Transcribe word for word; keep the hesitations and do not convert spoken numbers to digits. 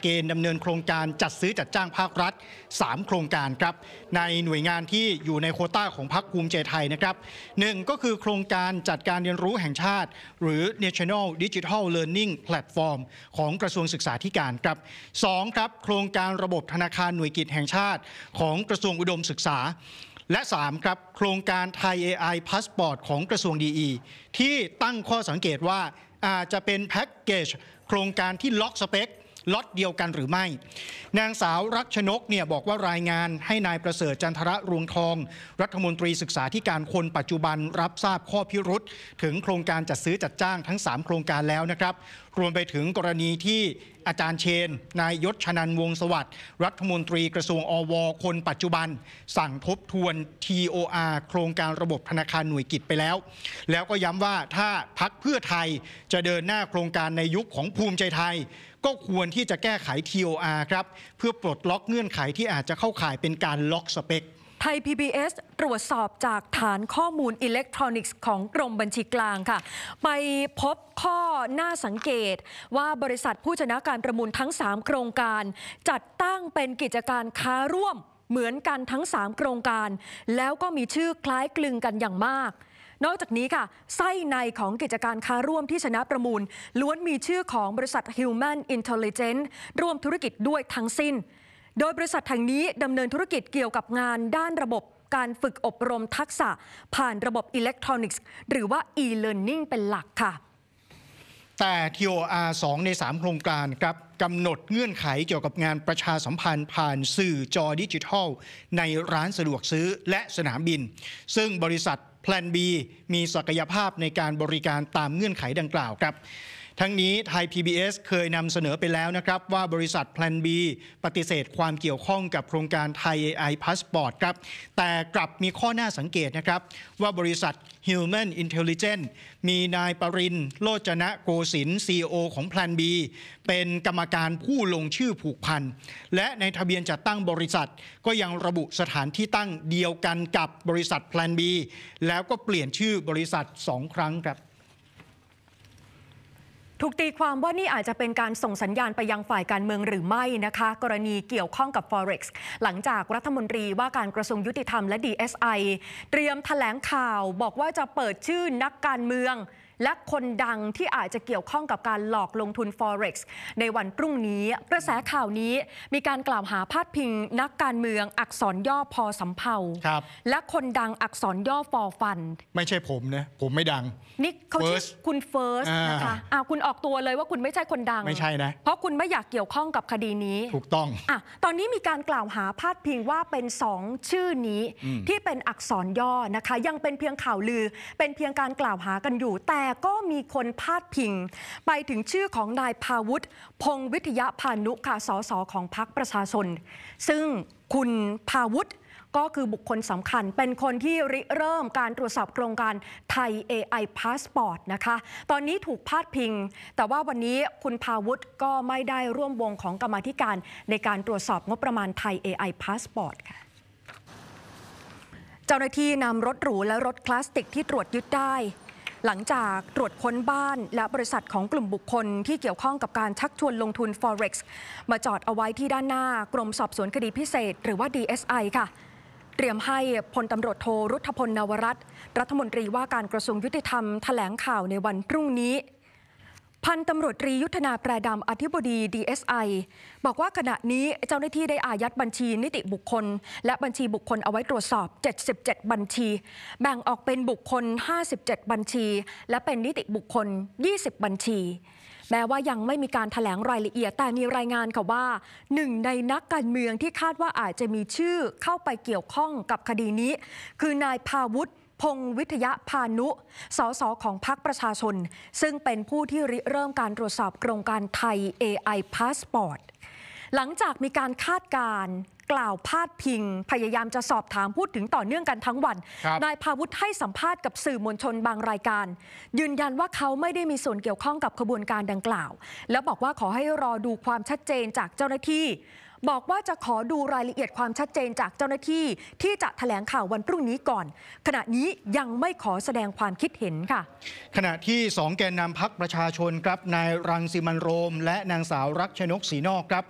เกณฑ์ดำเนินโครงการจัดซื้อจัดจ้างภาครัฐสามโครงการครับในหน่วยงานที่อยู่ในโควต้าของพรรคภูมิใจไทยนะครับหนึ่งก็คือโครงการจัดการเรียนรู้แห่งชาติหรือ National Digital Learning Platform ของกระทรวงศึกษาธิการครับสองครับโครงการระบบธนาคารหน่วยกิจแห่งชาติของกระทรวงอุดมศึกษาและสามครับโครงการไทย เอ ไอ Passport ของกระทรวงดีอีที่ตั้งข้อสังเกตว่าอาจจะเป็นแพ็กเกจโครงการที่ล็อกสเปคล็อตเดียวกันหรือไม่นางสาวรักชนกเนี่ยบอกว่ารายงานให้นายประเสริฐจันทระรวงทองรัฐมนตรีศึกษาธิการคนปัจจุบันรับทราบข้อพิรุธถึงโครงการจัดซื้อจัดจ้างทั้งสามโครงการแล้วนะครับรวมไปถึงกรณีที่อาจารย์เชนนายยศชนันท์วงศ์สวัสดิ์รัฐมนตรีกระทรวงอวคนปัจจุบันสั่งทบทวน ที โอ อาร์ โครงการระบบธนาคารหน่วยกิจไปแล้วแล้วก็ย้ำว่าถ้าพรรคเพื่อไทยจะเดินหน้าโครงการในยุคของภูมิใจไทยก็ควรที่จะแก้ไข ที โอ อาร์ ครับเพื่อปลดล็อกเงื่อนไขที่อาจจะเข้าข่ายเป็นการล็อกสเปคไทย พี บี เอส ตรวจสอบจากฐานข้อมูลอิเล็กทรอนิกส์ของกรมบัญชีกลางค่ะไปพบข้อน่าสังเกตว่าบริษัทผู้ชนะการประมูลทั้งสามโครงการจัดตั้งเป็นกิจการค้าร่วมเหมือนกันทั้งสามโครงการแล้วก็มีชื่อคล้ายคลึงกันอย่างมากนอกจากนี้ค่ะไส้ในของกิจการค้าร่วมที่ชนะประมูลล้วนมีชื่อของบริษัท Human Intelligence ร่วมธุรกิจด้วยทั้งสิ้นโดยบริษัทแห่งนี้ดำเนินธุรกิจเกี่ยวกับงานด้านระบบการฝึกอบรมทักษะผ่านระบบอิเล็กทรอนิกส์หรือว่า e-learning เป็นหลักค่ะแต่ ที โอ อาร์ สองในสามโครงการครับกำหนดเงื่อนไขเกี่ยวกับงานประชาสัมพันธ์ผ่านสื่อจอดิจิทัลในร้านสะดวกซื้อและสนามบินซึ่งบริษัทแพลน B มีศักยภาพในการบริการตามเงื่อนไขดังกล่าวครับทั้งนี้ไทย พี บี เอส เคยนำเสนอไปแล้วนะครับว่าบริษัทแพลน B ปฏิเสธความเกี่ยวข้องกับโครงการไทย เอ ไอ Passport ครับแต่กลับมีข้อน่าสังเกตนะครับว่าบริษัท Human Intelligence มีนายปรินทร์โลจนะโกสินทร์ ซี อี โอ ของแพลน B เป็นกรรมการผู้ลงชื่อผูกพันและในทะเบียนจัดตั้งบริษัทก็ยังระบุสถานที่ตั้งเดียวกันกับบริษัทแพลน B แล้วก็เปลี่ยนชื่อบริษัทสองครั้งครับถูกตีความว่านี่อาจจะเป็นการส่งสัญญาณไปยังฝ่ายการเมืองหรือไม่นะคะกรณีเกี่ยวข้องกับ Forex หลังจากรัฐมนตรีว่าการกระทรวงยุติธรรมและ ดี เอส ไอ เตรียมแถลงข่าวบอกว่าจะเปิดชื่อนักการเมืองและคนดังที่อาจจะเกี่ยวข้องกับการหลอกลงทุน Forex ในวันพรุ่งนี้กระแสข่าวนี้มีการกล่าวหาพาดพิงนักการเมืองอักษรย่อพอสำเภาและคนดังอักษรย่อฟอฟันไม่ใช่ผมนะผมไม่ดังนี่เขาชื่อคุณเฟิร์สนะคะอ่าคุณออกตัวเลยว่าคุณไม่ใช่คนดังไม่ใช่นะเพราะคุณไม่อยากเกี่ยวข้องกับคดีนี้ถูกต้องอ่ะตอนนี้มีการกล่าวหาพาดพิงว่าเป็นสองชื่อนี้ที่เป็นอักษรย่อนะคะยังเป็นเพียงข่าวลือเป็นเพียงการกล่าวหากันอยู่แต่ก็มีคนพาดพิงไปถึงชื่อของนายภาวุฒิพงษ์วิทยาพานุค่ะสสของพรรคประชาชนซึ่งคุณภาวุฒิก็คือบุคคลสำคัญเป็นคนที่ริเริ่มการตรวจสอบโครงการไทย เอ ไอ Passport นะคะตอนนี้ถูกพาดพิงแต่ว่าวันนี้คุณภาวุฒิก็ไม่ได้ร่วมวงของกรรมาธิการในการตรวจสอบงบประมาณไทย เอ ไอ Passport ค่ะเจ้าหน้าที่นำรถหรูและรถคลาสติกที่ตรวจยึดได้หลังจากตรวจค้นบ้านและบริษัทของกลุ่มบุคคลที่เกี่ยวข้องกับการชักชวนลงทุน Forex มาจอดเอาไว้ที่ด้านหน้ากรมสอบสวนคดีพิเศษหรือว่า ดี เอส ไอ ค่ะเตรียมให้พลตำรวจโทรุทธพลนวรัตน์รัฐมนตรีว่าการกระทรวงยุติธรรมแถลงข่าวในวันพรุ่งนี้พันตำรวจตรียุทธนาแปรดำอธิบดี ดี เอส ไอ บอกว่าขณะนี้เจ้าหน้าที่ได้อายัดบัญชีนิติบุคคลและบัญชีบุคคลเอาไว้ตรวจสอบเจ็ดสิบเจ็ดบัญชีแบ่งออกเป็นบุคคลห้าสิบเจ็ดบัญชีและเป็นนิติบุคคลยี่สิบบัญชีแม้ว่ายังไม่มีการแถลงรายละเอียดแต่มีรายงานค่ะว่าหนึ่งในนักการเมืองที่คาดว่าอาจจะมีชื่อเข้าไปเกี่ยวข้องกับคดีนี้คือนายภาวุฒิพงษ์วิทยาพานุสสของพรรคประชาชนซึ่งเป็นผู้ที่ริเริ่มการตรวจสอบโครงการไทย เอ ไอ Passport หลังจากมีการคาดการณ์กล่าวพาดพิงพยายามจะสอบถามพูดถึงต่อเนื่องกันทั้งวันนายภาวุฒิให้สัมภาษณ์กับสื่อมวลชนบางรายการยืนยันว่าเขาไม่ได้มีส่วนเกี่ยวข้องกับขบวนการดังกล่าวและบอกว่าขอให้รอดูความชัดเจนจากเจ้าหน้าที่บอกว่าจะขอดูรายละเอียดความชัดเจนจากเจ้าหน้าที่ที่จะแถลงข่าววันพรุ่งนี้ก่อนขณะนี้ยังไม่ขอแสดงความคิดเห็นค่ะขณะที่สองแกนนำพรรคประชาชนครับนายรังสิมันต์โรมและนางสาวรักชนกศรีนอกครับ